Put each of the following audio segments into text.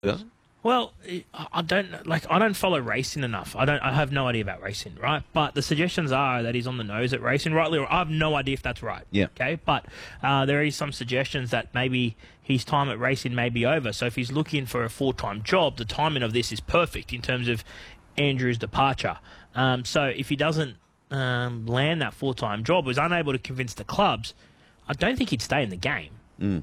doesn't. Well, I don't follow racing enough. I have no idea about racing, right? But the suggestions are that he's on the nose at racing, rightly or I have no idea if that's right. Yeah. Okay, but there is some suggestions that maybe his time at racing may be over. So if he's looking for a full-time job, the timing of this is perfect in terms of Andrew's departure. So if he doesn't land that full-time job, was unable to convince the clubs, I don't think he'd stay in the game.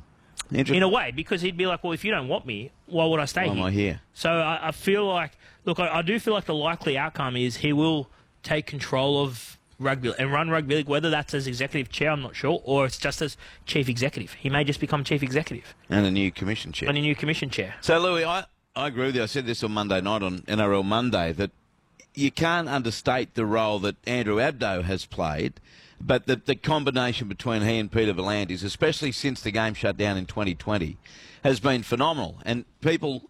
In a way, because he'd be like, well, if you don't want me, why would I stay here? Why am I here? So I feel like, look, I do feel like the likely outcome is he will take control of rugby and run rugby league, whether that's as executive chair, I'm not sure, or it's just as chief executive. He may just become chief executive. And a new commission chair. So, Louis, I agree with you. I said this on Monday night on NRL Monday, that you can't understate the role that Andrew Abdo has played. But the combination between he and Peter V'landys, especially since the game shut down in 2020, has been phenomenal. And people,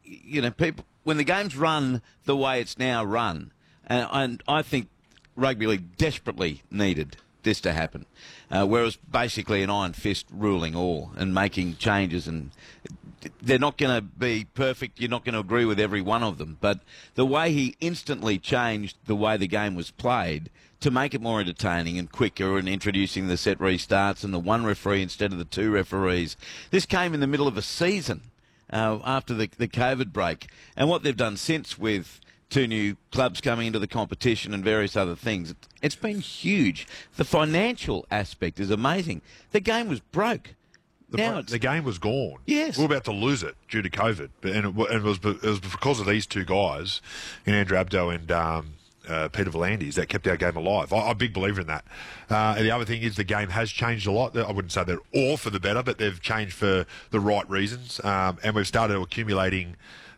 when the game's run the way it's now run, and I think rugby league desperately needed this to happen, whereas basically an iron fist ruling all and making changes, and they're not going to be perfect. You're not going to agree with every one of them. But the way he instantly changed the way the game was played to make it more entertaining and quicker, and introducing the set restarts and the one referee instead of the two referees. This came in the middle of a season after the COVID break. And what they've done since, with two new clubs coming into the competition and various other things, it's been huge. The financial aspect is amazing. The game was broke. The game was gone. Yes. We were about to lose it due to COVID. And it was because of these two guys, in Andrew Abdo and Peter V'landys, that kept our game alive. I'm a big believer in that. And the other thing is the game has changed a lot. I wouldn't say they're all for the better, but they've changed for the right reasons. And we've started accumulating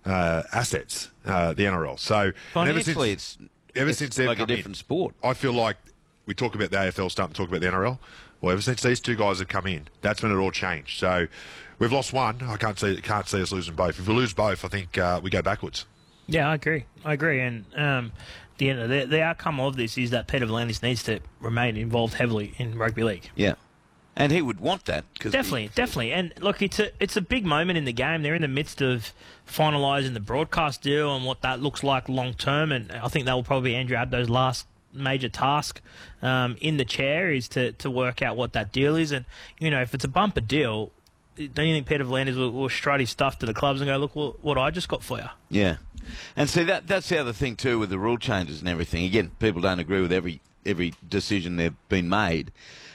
assets, the NRL. So financially, ever since they've like come a different sport. I feel like we talk about the AFL, starting to talk about the NRL. Well, ever since these two guys have come in, that's when it all changed. So we've lost one. I can't see us losing both. If we lose both, I think we go backwards. Yeah, I agree. And the outcome of this is that Peter V'landys needs to remain involved heavily in rugby league. Yeah. And he would want that. Definitely. And look, it's a big moment in the game. They're in the midst of finalising the broadcast deal and what that looks like long term. And I think that will probably be Andrew Abdo's last major task in the chair, is to work out what that deal is. And, if it's a bumper deal, don't you think Peter V'landys will strut his stuff to the clubs and go, look what I just got for you? Yeah. And see, that's the other thing too with the rule changes and everything. Again, people don't agree with every decision they've been made.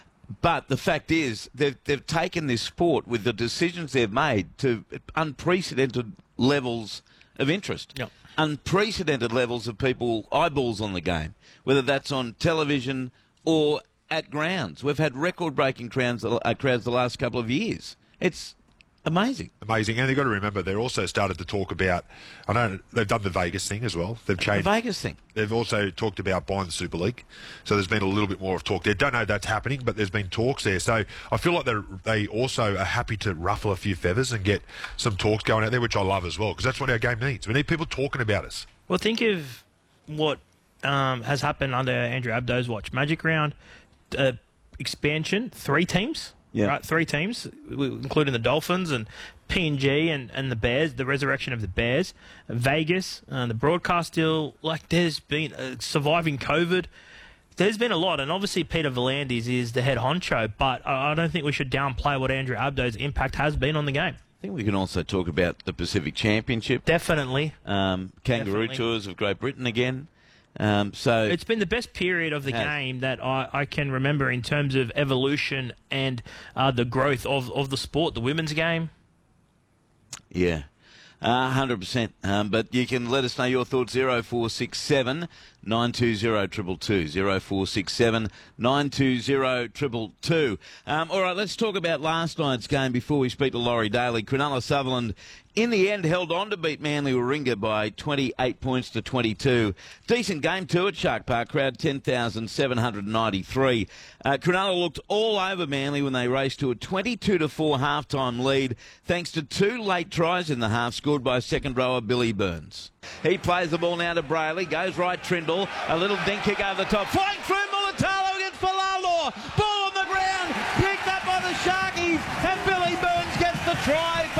But the fact is, they've taken this sport, with the decisions they've made, to unprecedented levels of interest. Yep. Unprecedented levels of people, eyeballs on the game, whether that's on television or at grounds. We've had record-breaking crowds the last couple of years. It's amazing. Amazing. And they've got to remember, they're also started to talk about, I know they've done the Vegas thing as well. They've changed the Vegas thing. They've also talked about buying the Super League. So there's been a little bit more of talk there. Don't know if that's happening, but there's been talks there. So I feel like they also are happy to ruffle a few feathers and get some talks going out there, which I love as well, because that's what our game needs. We need people talking about us. Well, think of what has happened under Andrew Abdo's watch. Magic Round expansion, 3 teams. Yeah. Right, 3 teams, including the Dolphins and PNG and the Bears, the resurrection of the Bears, Vegas, the broadcast deal. Like, there's been surviving COVID. There's been a lot, and obviously Peter V'landys is the head honcho, but I don't think we should downplay what Andrew Abdo's impact has been on the game. I think we can also talk about the Pacific Championship. Definitely. Kangaroo Tours of Great Britain again. So it's been the best period of the game that I can remember in terms of evolution and the growth of the sport, the women's game. Yeah, 100%. But you can let us know your thoughts, 0467 920 222, 0467 920 222. All right, let's talk about last night's game before we speak to Laurie Daly. Cronulla Sutherland, in the end, held on to beat Manly Warringah by 28 points to 22. Decent game too at Shark Park. Crowd 10,793. Cronulla looked all over Manly when they raced to a 22-4 halftime lead, thanks to 2 late tries in the half scored by second rower Billy Burns. He plays the ball now to Brayley, goes right Trindle, a little dink kick over the top, flying through Mulatalo against Falalor, ball on the ground, picked up by the Sharkies, and Billy Burns gets the try for